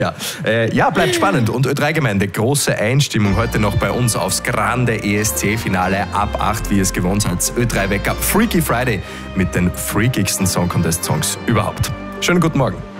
Ja, bleibt spannend. Und Ö3-Gemeinde, große Einstimmung heute noch bei uns aufs Grande ESC-Finale ab 8, wie ihr es gewohnt seid. Ö3-Wecker Freaky Friday mit den freakigsten Song Contest-Songs überhaupt. Schönen guten Morgen.